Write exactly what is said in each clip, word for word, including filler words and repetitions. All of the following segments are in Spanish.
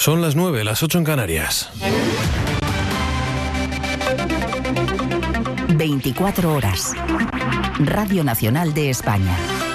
Son las nueve, las ocho en Canarias. veinticuatro horas. Radio Nacional de España.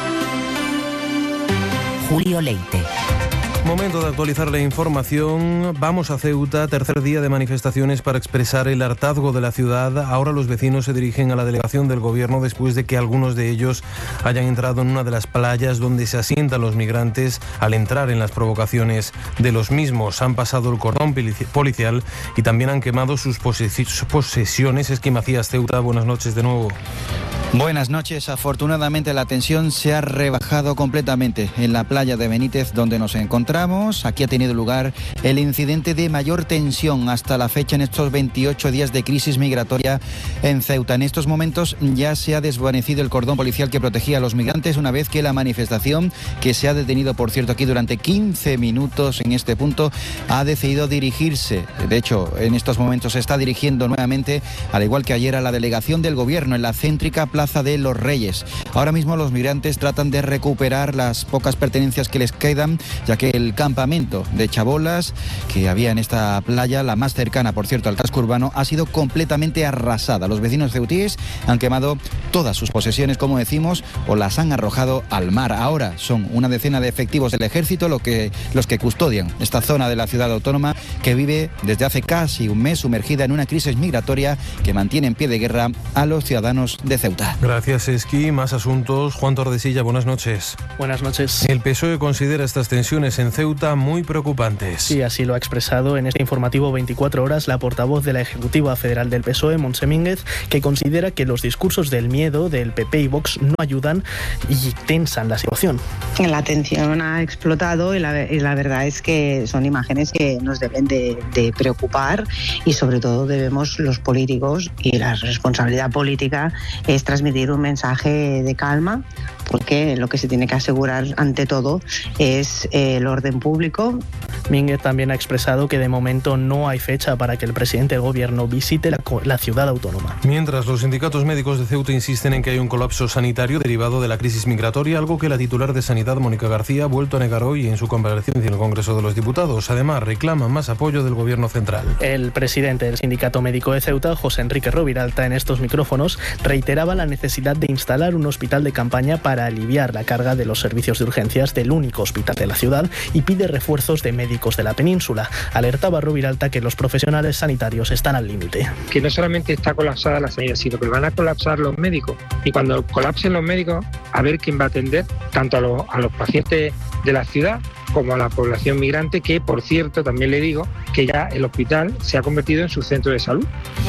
Julio Leite. Momento de actualizar la información. Vamos a Ceuta, tercer día de manifestaciones para expresar el hartazgo de la ciudad. Ahora los vecinos se dirigen a la delegación del gobierno después de que algunos de ellos hayan entrado en una de las playas donde se asientan los migrantes al entrar en las provocaciones de los mismos. Han pasado el cordón policial y también han quemado sus posesiones. Esqui Macías, Ceuta, buenas noches de nuevo. Buenas noches. Afortunadamente la tensión se ha rebajado completamente en la playa de Benítez donde nos encontramos. Aquí ha tenido lugar el incidente de mayor tensión hasta la fecha en estos veintiocho días de crisis migratoria en Ceuta. En estos momentos ya se ha desvanecido el cordón policial que protegía a los migrantes una vez que la manifestación, que se ha detenido por cierto aquí durante quince minutos en este punto, ha decidido dirigirse. De hecho, en estos momentos se está dirigiendo nuevamente, al igual que ayer, a la delegación del gobierno en la céntrica Plaza de los Reyes. Ahora mismo los migrantes tratan de recuperar las pocas pertenencias que les quedan, ya que el campamento de chabolas que había en esta playa, la más cercana por cierto al casco urbano, ha sido completamente arrasada. Los vecinos ceutíes han quemado todas sus posesiones, como decimos, o las han arrojado al mar. Ahora son una decena de efectivos del ejército lo que, los que custodian esta zona de la ciudad autónoma que vive desde hace casi un mes sumergida en una crisis migratoria que mantiene en pie de guerra a los ciudadanos de Ceuta. Gracias, Esqui. Más asuntos. Juan Tordesilla, buenas noches. Buenas noches. El P S O E considera estas tensiones en Ceuta muy preocupantes. Sí, así lo ha expresado en este informativo veinticuatro horas la portavoz de la Ejecutiva Federal del P S O E, Montse Mínguez, que considera que los discursos del miedo del P P y Vox no ayudan y tensan la situación. La tensión ha explotado y la, y la verdad es que son imágenes que nos deben de, de preocupar y sobre todo debemos los políticos, y la responsabilidad política es transmitir un mensaje de calma, porque lo que se tiene que asegurar ante todo es eh, el orden público. Mínguez también ha expresado que de momento no hay fecha para que el presidente del gobierno visite la, la ciudad autónoma. Mientras, los sindicatos médicos de Ceuta insisten en que hay un colapso sanitario derivado de la crisis migratoria, algo que la titular de Sanidad, Mónica García, ha vuelto a negar hoy en su comparecencia en el Congreso de los Diputados. Además, reclaman más apoyo del gobierno central. El presidente del Sindicato Médico de Ceuta, José Enrique Roviralta, en estos micrófonos reiteraba la necesidad de instalar un hospital de campaña para aliviar la carga de los servicios de urgencias del único hospital de la ciudad y pide refuerzos de médicos de la península. Alertaba Roviralta que los profesionales sanitarios están al límite. Que no solamente está colapsada la sanidad, sino que van a colapsar los médicos. Y cuando colapsen los médicos, a ver quién va a atender tanto a los, a los pacientes de la ciudad como a la población migrante, que por cierto también le digo que ya el hospital se ha convertido en su centro de salud.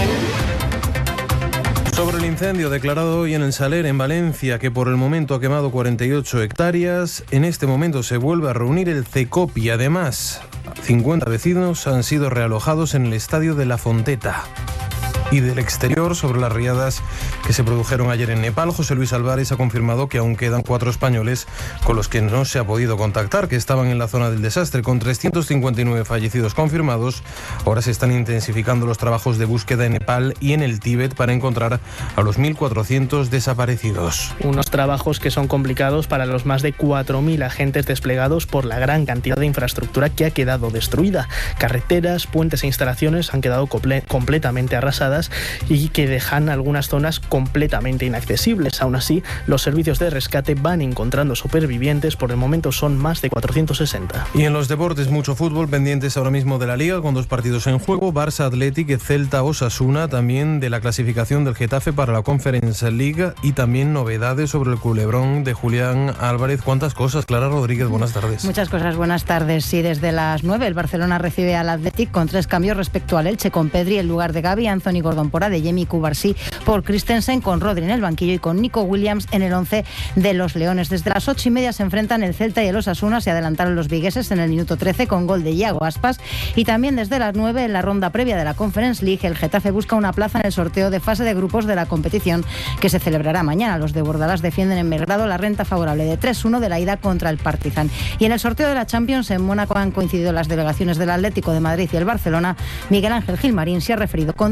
Sobre el incendio declarado hoy en el Saler, en Valencia, que por el momento ha quemado cuarenta y ocho hectáreas, en este momento se vuelve a reunir el CECOPI. Además, cincuenta vecinos han sido realojados en el estadio de La Fonteta. Y del exterior, sobre las riadas que se produjeron ayer en Nepal, José Luis Álvarez ha confirmado que aún quedan cuatro españoles con los que no se ha podido contactar, que estaban en la zona del desastre. Con trescientos cincuenta y nueve fallecidos confirmados, ahora se están intensificando los trabajos de búsqueda en Nepal y en el Tíbet para encontrar a los mil cuatrocientos desaparecidos. Unos trabajos que son complicados para los más de cuatro mil agentes desplegados por la gran cantidad de infraestructura que ha quedado destruida. Carreteras, puentes e instalaciones han quedado comple- completamente arrasadas y que dejan algunas zonas completamente inaccesibles. Aún así, los servicios de rescate van encontrando supervivientes. Por el momento son más de cuatrocientos sesenta. Y en los deportes, mucho fútbol, pendientes ahora mismo de la Liga, con dos partidos en juego: Barça Athletic, Celta Osasuna, también de la clasificación del Getafe para la Conference League y también novedades sobre el culebrón de Julián Álvarez. ¿Cuántas cosas? Clara Rodríguez, buenas tardes. Muchas cosas, buenas tardes. Sí, desde las nueve el Barcelona recibe al Athletic con tres cambios respecto al Elche, con Pedri en lugar de Gavi, Anthony Gordon por Adeyemi, Cubarsí por Christensen, con Rodri en el banquillo y con Nico Williams en el once de los Leones. Desde las ocho y media se enfrentan el Celta y el Osasuna. Se adelantaron los vigueses en el minuto trece con gol de Iago Aspas. Y también desde las nueve, en la ronda previa de la Conference League, el Getafe busca una plaza en el sorteo de fase de grupos de la competición que se celebrará mañana. Los de Bordalás defienden en Belgrado la renta favorable de tres uno de la ida contra el Partizan. Y en el sorteo de la Champions, en Mónaco han coincidido las delegaciones del Atlético de Madrid y el Barcelona. Miguel Ángel Gilmarín se ha referido con duras palabras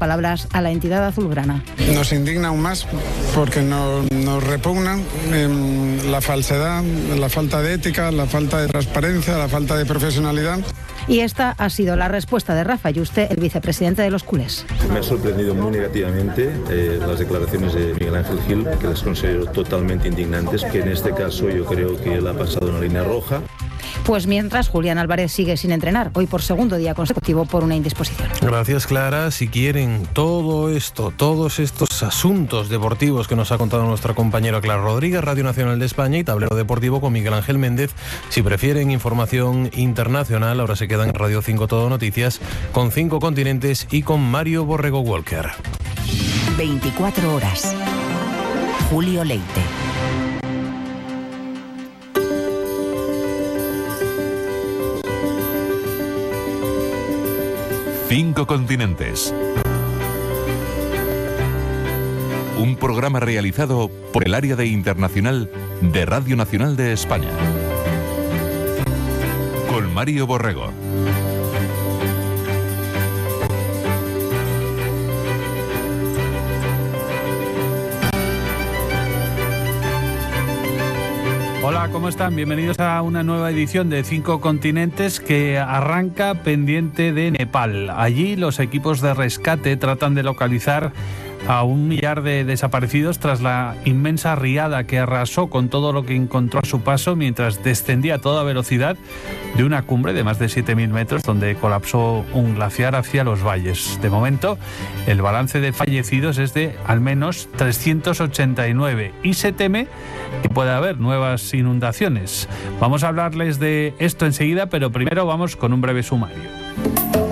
palabras a la entidad azulgrana. Nos indigna aún más porque nos, nos repugnan eh, la falsedad, la falta de ética, la falta de transparencia, la falta de profesionalidad. Y esta ha sido la respuesta de Rafa Yuste, el vicepresidente de los culés. Me ha sorprendido muy negativamente eh, las declaraciones de Miguel Ángel Gil, que las considero totalmente indignantes, que en este caso yo creo que él ha pasado una línea roja. Pues mientras, Julián Álvarez sigue sin entrenar, hoy por segundo día consecutivo por una indisposición. Gracias, Clara. Si quieren todo esto, todos estos asuntos deportivos que nos ha contado nuestra compañera Clara Rodríguez, Radio Nacional de España y Tablero Deportivo con Miguel Ángel Méndez. Si prefieren información internacional, ahora se quedan en Radio cinco Todo Noticias con Cinco Continentes y con Mario Borrego Walker. veinticuatro horas. Julio Leite. Cinco Continentes. Un programa realizado por el área de internacional de Radio Nacional de España. Con Mario Borrego. Hola, ¿cómo están? Bienvenidos a una nueva edición de Cinco Continentes que arranca pendiente de Nepal. Allí los equipos de rescate tratan de localizar a un millar de desaparecidos tras la inmensa riada que arrasó con todo lo que encontró a su paso mientras descendía a toda velocidad de una cumbre de más de siete mil metros donde colapsó un glaciar hacia los valles. De momento, el balance de fallecidos es de al menos trescientos ochenta y nueve y se teme que pueda haber nuevas inundaciones. Vamos a hablarles de esto enseguida, pero primero vamos con un breve sumario.